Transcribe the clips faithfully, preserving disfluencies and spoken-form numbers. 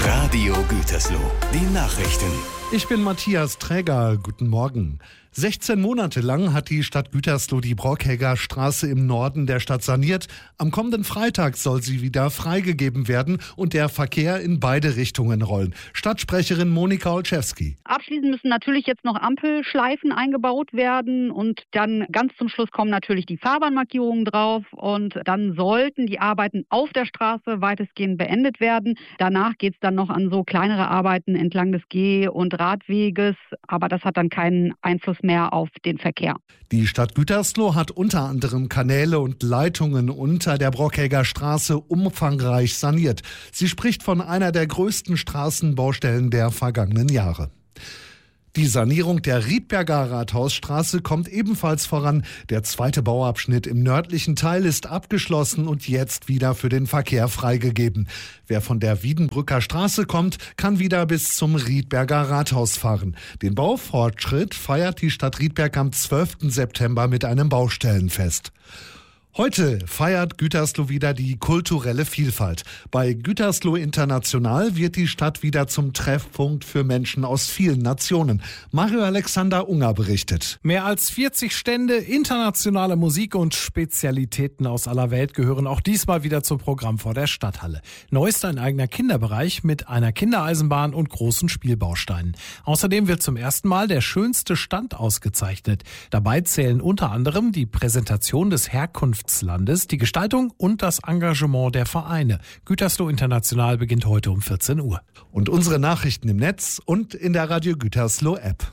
Radio Gütersloh, die Nachrichten. Ich bin Matthias Träger, guten Morgen. sechzehn Monate lang hat die Stadt Gütersloh die Brockhegger Straße im Norden der Stadt saniert. Am kommenden Freitag soll sie wieder freigegeben werden und der Verkehr in beide Richtungen rollen. Stadtsprecherin Monika Olszewski. Abschließend müssen natürlich jetzt noch Ampelschleifen eingebaut werden und dann ganz zum Schluss kommen natürlich die Fahrbahnmarkierungen drauf und dann sollten die Arbeiten auf der Straße weitestgehend beendet werden. Danach geht es dann noch an so kleinere Arbeiten entlang des Geh- und Radweges, aber das hat dann keinen Einfluss mehr auf den Verkehr. Die Stadt Gütersloh hat unter anderem Kanäle und Leitungen unter der Brockhegger Straße umfangreich saniert. Sie spricht von einer der größten Straßenbaustellen der vergangenen Jahre. Die Sanierung der Riedberger Rathausstraße kommt ebenfalls voran. Der zweite Bauabschnitt im nördlichen Teil ist abgeschlossen und jetzt wieder für den Verkehr freigegeben. Wer von der Wiedenbrücker Straße kommt, kann wieder bis zum Riedberger Rathaus fahren. Den Baufortschritt feiert die Stadt Riedberg am zwölften September mit einem Baustellenfest. Heute feiert Gütersloh wieder die kulturelle Vielfalt. Bei Gütersloh International wird die Stadt wieder zum Treffpunkt für Menschen aus vielen Nationen. Mario Alexander Unger berichtet. Mehr als vierzig Stände, internationale Musik und Spezialitäten aus aller Welt gehören auch diesmal wieder zum Programm vor der Stadthalle. Neu ist ein eigener Kinderbereich mit einer Kindereisenbahn und großen Spielbausteinen. Außerdem wird zum ersten Mal der schönste Stand ausgezeichnet. Dabei zählen unter anderem die Präsentation des Herkunfts Landes, die Gestaltung und das Engagement der Vereine. Gütersloh International beginnt heute um vierzehn Uhr. Und unsere Nachrichten im Netz und in der Radio Gütersloh App.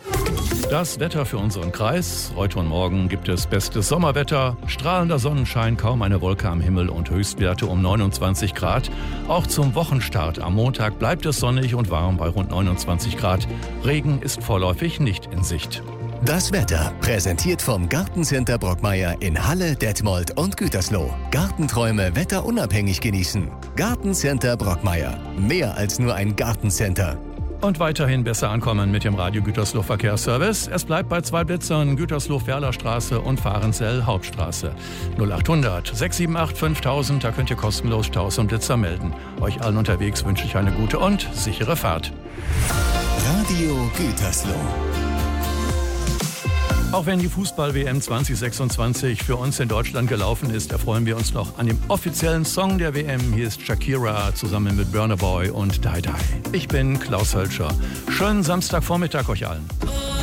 Das Wetter für unseren Kreis. Heute und morgen gibt es bestes Sommerwetter, strahlender Sonnenschein, kaum eine Wolke am Himmel und Höchstwerte um neunundzwanzig Grad. Auch zum Wochenstart am Montag bleibt es sonnig und warm bei rund neunundzwanzig Grad. Regen ist vorläufig nicht in Sicht. Das Wetter, präsentiert vom Gartencenter Brockmeier in Halle, Detmold und Gütersloh. Gartenträume wetterunabhängig genießen. Gartencenter Brockmeier. Mehr als nur ein Gartencenter. Und weiterhin besser ankommen mit dem Radio Gütersloh Verkehrsservice. Es bleibt bei zwei Blitzern, Gütersloh-Ferlerstraße und Fahrenzell Hauptstraße. null achthundert sechs sieben acht fünftausend, da könnt ihr kostenlos Staus und Blitzer melden. Euch allen unterwegs wünsche ich eine gute und sichere Fahrt. Radio Gütersloh. Auch wenn die Fußball-W M zwanzig sechsundzwanzig für uns in Deutschland gelaufen ist, erfreuen wir uns noch an dem offiziellen Song der W M. Hier ist Shakira zusammen mit Burna Boy und Die Die. Ich bin Klaus Hölscher. Schönen Samstagvormittag euch allen.